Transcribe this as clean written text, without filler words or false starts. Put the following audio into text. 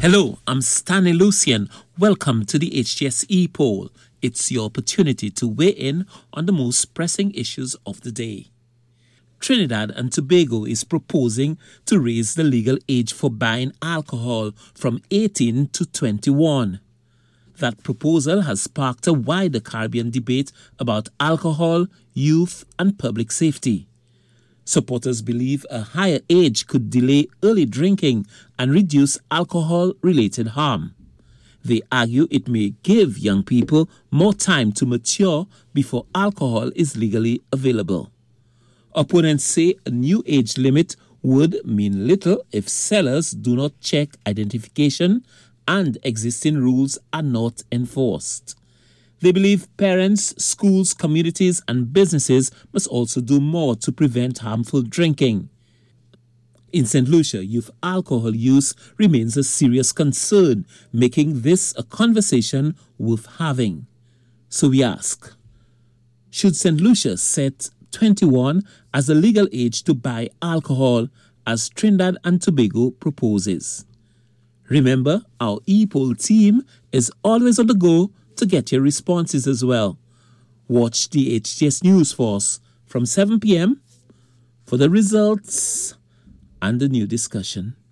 Hello, I'm Stanley Lucian. Welcome to the HTSE poll. It's your opportunity to weigh in on the most pressing issues of the day. Trinidad and Tobago is proposing to raise the legal age for buying alcohol from 18 to 21. That proposal has sparked a wider Caribbean debate about alcohol, youth, and public safety. Supporters believe a higher age could delay early drinking and reduce alcohol-related harm. They argue it may give young people more time to mature before alcohol is legally available. Opponents say a new age limit would mean little if sellers do not check identification and existing rules are not enforced. They believe parents, schools, communities, and businesses must also do more to prevent harmful drinking. In St. Lucia, youth alcohol use remains a serious concern, making this a conversation worth having. So we ask, should St. Lucia set 21 as the legal age to buy alcohol, as Trinidad and Tobago proposes? Remember, our e-poll team is always on the go to get your responses as well. Watch the HTS News Force from 7 p.m. for the results and the new discussion.